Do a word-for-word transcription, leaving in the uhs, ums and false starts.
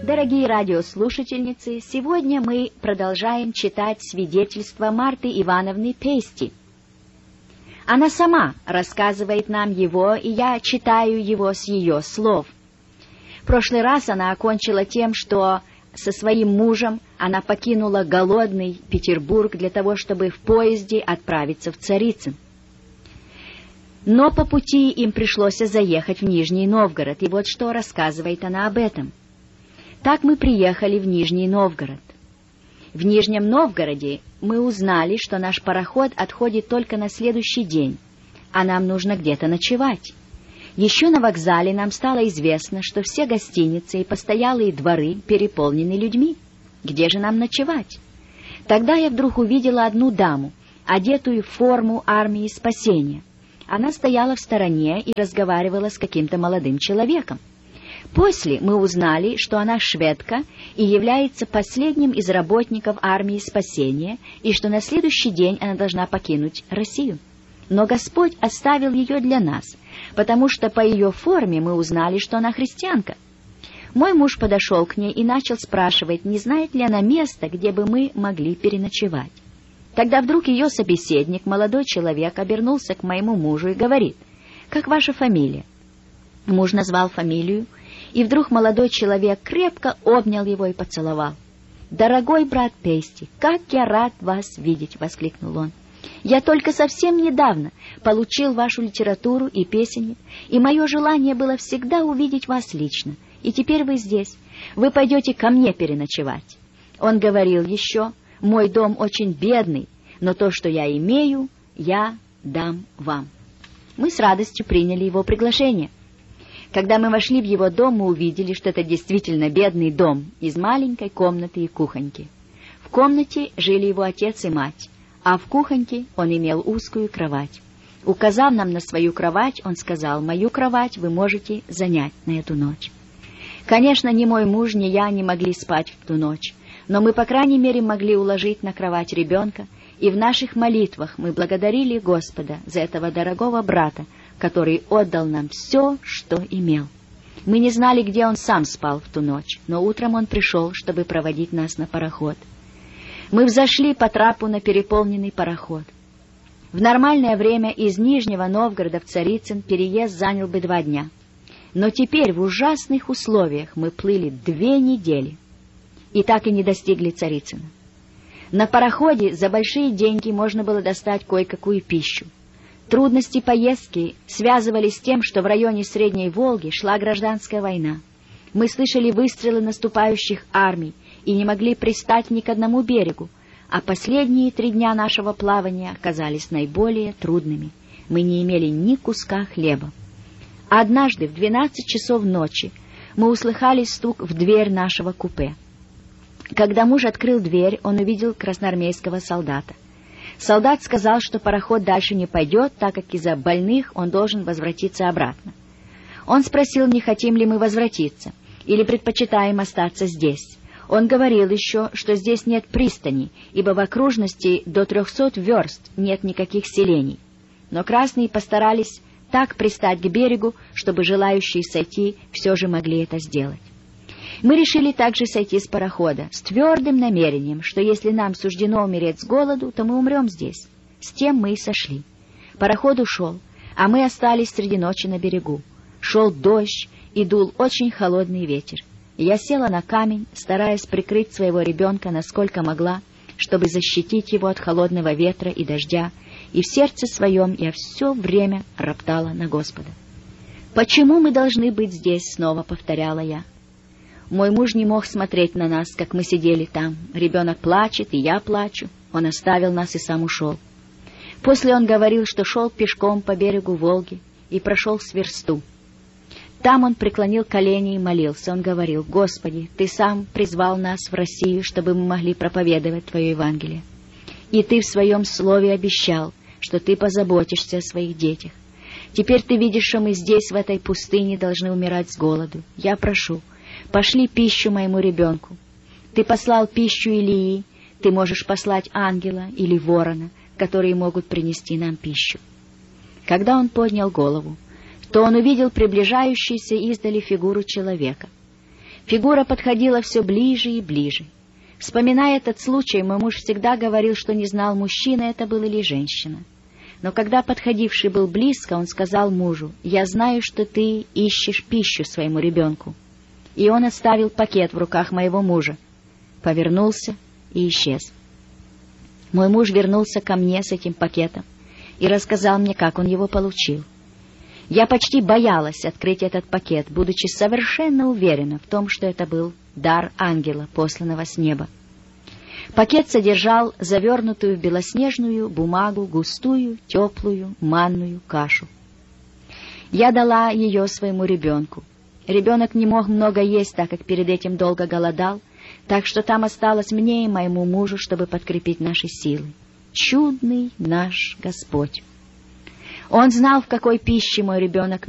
Дорогие радиослушательницы, сегодня мы продолжаем читать свидетельство Марты Ивановны Пести. Она сама рассказывает нам его, и я читаю его с ее слов. В прошлый раз она окончила тем, что со своим мужем она покинула голодный Петербург для того, чтобы в поезде отправиться в Царицын. Но по пути им пришлось заехать в Нижний Новгород, и вот что рассказывает она об этом. Так мы приехали в Нижний Новгород. В Нижнем Новгороде мы узнали, что наш пароход отходит только на следующий день, а нам нужно где-то ночевать. Еще на вокзале нам стало известно, что все гостиницы и постоялые дворы переполнены людьми. Где же нам ночевать? Тогда я вдруг увидела одну даму, одетую в форму армии спасения. Она стояла в стороне и разговаривала с каким-то молодым человеком. После мы узнали, что она шведка и является последним из работников армии спасения, и что на следующий день она должна покинуть Россию. Но Господь оставил ее для нас, потому что по ее форме мы узнали, что она христианка. Мой муж подошел к ней и начал спрашивать, не знает ли она места, где бы мы могли переночевать. Тогда вдруг ее собеседник, молодой человек, обернулся к моему мужу и говорит: «Как ваша фамилия?» Муж назвал фамилию, и вдруг молодой человек крепко обнял его и поцеловал. «Дорогой брат Пести, как я рад вас видеть!» — воскликнул он. «Я только совсем недавно получил вашу литературу и песенник, и мое желание было всегда увидеть вас лично. И теперь вы здесь. Вы пойдете ко мне переночевать». Он говорил еще: «Мой дом очень бедный, но то, что я имею, я дам вам». Мы с радостью приняли его приглашение. Когда мы вошли в его дом, мы увидели, что это действительно бедный дом из маленькой комнаты и кухоньки. В комнате жили его отец и мать, а в кухоньке он имел узкую кровать. Указав нам на свою кровать, он сказал: «Мою кровать вы можете занять на эту ночь». Конечно, ни мой муж, ни я не могли спать в ту ночь, но мы, по крайней мере, могли уложить на кровать ребенка, и в наших молитвах мы благодарили Господа за этого дорогого брата, который отдал нам все, что имел. Мы не знали, где он сам спал в ту ночь, но утром он пришел, чтобы проводить нас на пароход. Мы взошли по трапу на переполненный пароход. В нормальное время из Нижнего Новгорода в Царицын переезд занял бы два дня. Но теперь в ужасных условиях мы плыли две недели и так и не достигли Царицына. На пароходе за большие деньги можно было достать кое-какую пищу. Трудности поездки связывались с тем, что в районе Средней Волги шла гражданская война. Мы слышали выстрелы наступающих армий и не могли пристать ни к одному берегу, а последние три дня нашего плавания оказались наиболее трудными. Мы не имели ни куска хлеба. Однажды в двенадцать часов ночи мы услыхали стук в дверь нашего купе. Когда муж открыл дверь, он увидел красноармейского солдата. Солдат сказал, что пароход дальше не пойдет, так как из-за больных он должен возвратиться обратно. Он спросил, не хотим ли мы возвратиться, или предпочитаем остаться здесь. Он говорил еще, что здесь нет пристани, ибо в окружности до трехсот верст нет никаких селений. Но красные постарались так пристать к берегу, чтобы желающие сойти все же могли это сделать. Мы решили также сойти с парохода, с твердым намерением, что если нам суждено умереть с голоду, то мы умрем здесь. С тем мы и сошли. Пароход ушел, а мы остались среди ночи на берегу. Шел дождь и дул очень холодный ветер. Я села на камень, стараясь прикрыть своего ребенка насколько могла, чтобы защитить его от холодного ветра и дождя, и в сердце своем я все время роптала на Господа. «Почему мы должны быть здесь?» — снова повторяла я. Мой муж не мог смотреть на нас, как мы сидели там. Ребенок плачет, и я плачу. Он оставил нас и сам ушел. После он говорил, что шел пешком по берегу Волги и прошел с версту. Там он преклонил колени и молился. Он говорил: «Господи, Ты сам призвал нас в Россию, чтобы мы могли проповедовать Твое Евангелие. И Ты в Своем Слове обещал, что Ты позаботишься о своих детях. Теперь Ты видишь, что мы здесь, в этой пустыне, должны умирать с голоду. Я прошу, пошли пищу моему ребенку. Ты послал пищу Илии, Ты можешь послать ангела или ворона, которые могут принести нам пищу». Когда он поднял голову, то он увидел приближающуюся издали фигуру человека. Фигура подходила все ближе и ближе. Вспоминая этот случай, мой муж всегда говорил, что не знал, мужчина это был или женщина. Но когда подходивший был близко, он сказал мужу: «Я знаю, что ты ищешь пищу своему ребенку». И он оставил пакет в руках моего мужа, повернулся и исчез. Мой муж вернулся ко мне с этим пакетом и рассказал мне, как он его получил. Я почти боялась открыть этот пакет, будучи совершенно уверена в том, что это был дар ангела, посланного с неба. Пакет содержал завернутую в белоснежную бумагу густую, теплую, манную кашу. Я дала ее своему ребенку. Ребенок не мог много есть, так как перед этим долго голодал, так что там осталось мне и моему мужу, чтобы подкрепить наши силы. Чудный наш Господь! Он знал, в какой пище мой ребенок